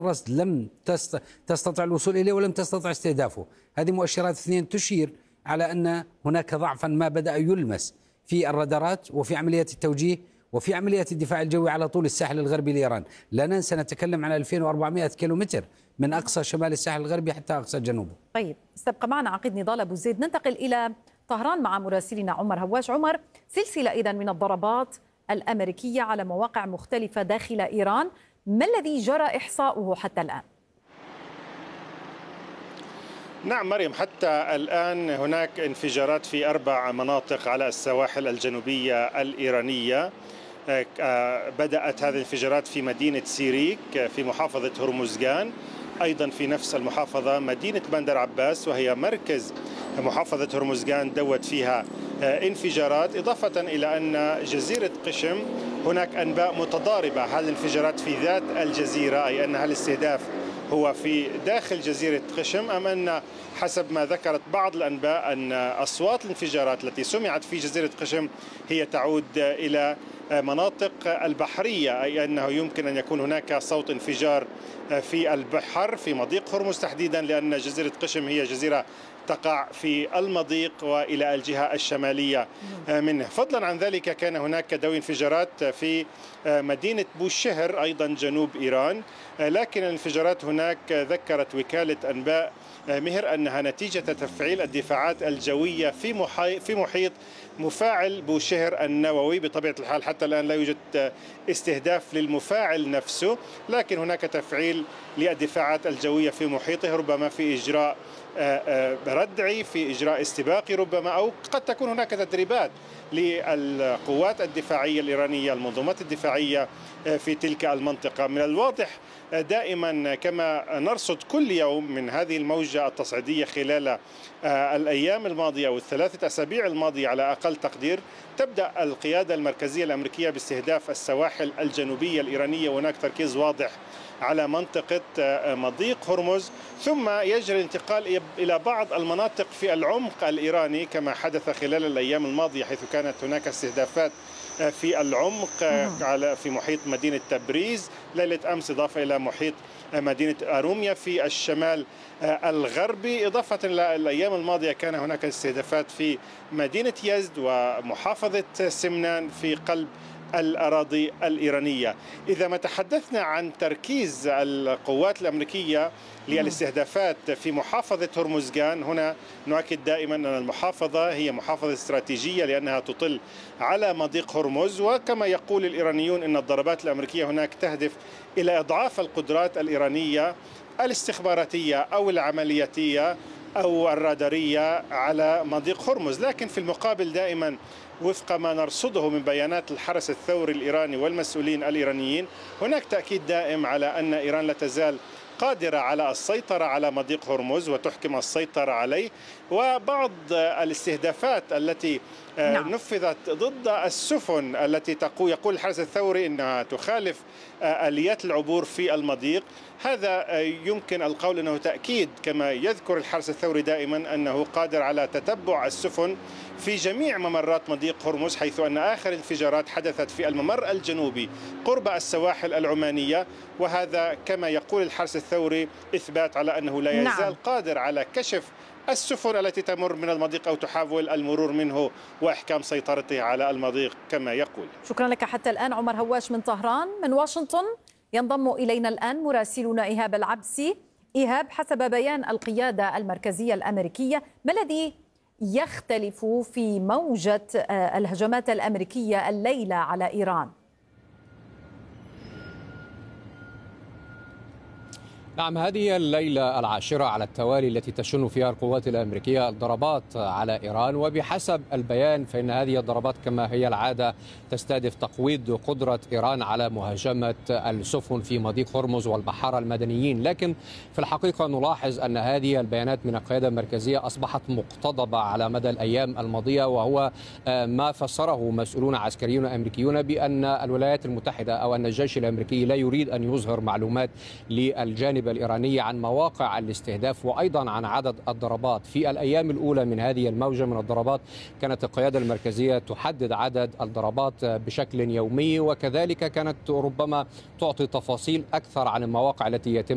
الرصد لم تستطع الوصول إليه ولم تستطع استهدافه. هذه مؤشرات اثنين تشير على أن هناك ضعفا ما بدأ يلمس في الرادارات وفي عملية التوجيه وفي عملية الدفاع الجوي على طول الساحل الغربي لإيران. لا ننسى نتكلم عن 2400 كيلومتر من أقصى شمال الساحل الغربي حتى أقصى جنوبه. طيب استبقى معنا عقيد نضال أبو زيد. ننتقل إلى طهران مع مراسلنا عمر هواش. عمر، سلسلة إذن من الضربات الأمريكية على مواقع مختلفة داخل إيران، ما الذي جرى إحصاؤه حتى الآن؟ نعم مريم، حتى الآن هناك انفجارات في 4 مناطق على السواحل الجنوبية الإيرانية. بدأت هذه الانفجارات في مدينة سيريك في محافظة هرمزغان، أيضا في نفس المحافظة مدينة بندر عباس وهي مركز محافظة هرمزغان دوت فيها انفجارات، إضافة إلى أن جزيرة قشم هناك أنباء متضاربة. هذه الانفجارات في ذات الجزيرة، أي أن الاستهداف هو في داخل جزيرة قشم، أم أن حسب ما ذكرت بعض الأنباء أن أصوات الانفجارات التي سمعت في جزيرة قشم هي تعود إلى مناطق البحرية، أي أنه يمكن أن يكون هناك صوت انفجار في البحر في مضيق هرمز تحديدا، لأن جزيرة قشم هي جزيرة تقع في المضيق وإلى الجهة الشمالية منه. فضلا عن ذلك كان هناك دوي انفجارات في مدينة بوشهر أيضا جنوب إيران، لكن الانفجارات هناك ذكرت وكالة أنباء مهر أنها نتيجة تفعيل الدفاعات الجوية في محيط مفاعل بوشهر النووي. بطبيعة الحال حتى الآن لا يوجد استهداف للمفاعل نفسه، لكن هناك تفعيل للدفاعات الجوية في محيطه، ربما في إجراء ردعي، في إجراء استباقي ربما، أو قد تكون هناك تدريبات للقوات الدفاعية الإيرانية، المنظومات الدفاعية في تلك المنطقة. من الواضح دائما كما نرصد كل يوم من هذه الموجة التصعيدية خلال الأيام الماضية والثلاثة أسابيع الماضية على أقل تقدير، تبدأ القيادة المركزية الأمريكية باستهداف السواحل الجنوبية الإيرانية، وهناك تركيز واضح على منطقة مضيق هرمز، ثم يجري الانتقال إلى بعض المناطق في العمق الإيراني كما حدث خلال الأيام الماضية، حيث كانت هناك استهدافات في العمق في محيط مدينة تبريز ليلة أمس، إضافة إلى محيط مدينة أروميا في الشمال الغربي. إضافة إلى الأيام الماضية كان هناك استهدافات في مدينة يزد ومحافظة سمنان في قلب الأراضي الإيرانية. إذا ما تحدثنا عن تركيز القوات الأمريكية للاستهدافات في محافظة هرمزغان، هنا نؤكد دائما أن المحافظة هي محافظة استراتيجية لأنها تطل على مضيق هرمز، وكما يقول الإيرانيون أن الضربات الأمريكية هناك تهدف إلى إضعاف القدرات الإيرانية الاستخباراتية أو العملياتية أو الرادارية على مضيق هرمز. لكن في المقابل دائما وفق ما نرصده من بيانات الحرس الثوري الإيراني والمسؤولين الإيرانيين، هناك تأكيد دائم على أن إيران لا تزال قادرة على السيطرة على مضيق هرمز وتحكم السيطرة عليه. وبعض الاستهدافات التي نفذت ضد السفن التي يقول الحرس الثوري أنها تخالف آليات العبور في المضيق، هذا يمكن القول أنه تأكيد كما يذكر الحرس الثوري دائما أنه قادر على تتبع السفن في جميع ممرات مضيق هرمز، حيث أن آخر انفجارات حدثت في الممر الجنوبي قرب السواحل العمانية، وهذا كما يقول الحرس الثوري إثبات على أنه لا يزال قادر على كشف السفن التي تمر من المضيق أو تحاول المرور منه وإحكام سيطرته على المضيق كما يقول. شكرا لك حتى الآن عمر هواش من طهران. من واشنطن ينضم إلينا الآن مراسلنا إيهاب العبسي. إيهاب، حسب بيان القيادة المركزية الأمريكية، ما الذي يختلف في موجة الهجمات الأمريكية الليلة على إيران؟ نعم، هذه الليلة العاشرة على التوالي التي تشن فيها القوات الأمريكية الضربات على إيران، وبحسب البيان فإن هذه الضربات كما هي العادة تستهدف تقويض قدرة إيران على مهاجمة السفن في مضيق هرمز والبحارة المدنيين. لكن في الحقيقة نلاحظ أن هذه البيانات من القيادة المركزية أصبحت مقتضبة على مدى الأيام الماضية، وهو ما فسره مسؤولون عسكريون أمريكيون بأن الولايات المتحدة أو أن الجيش الأمريكي لا يريد أن يظهر معلومات للجانب الإيرانية عن مواقع الاستهداف وأيضا عن عدد الضربات. في الأيام الأولى من هذه الموجة من الضربات كانت القيادة المركزية تحدد عدد الضربات بشكل يومي، وكذلك كانت ربما تعطي تفاصيل أكثر عن المواقع التي يتم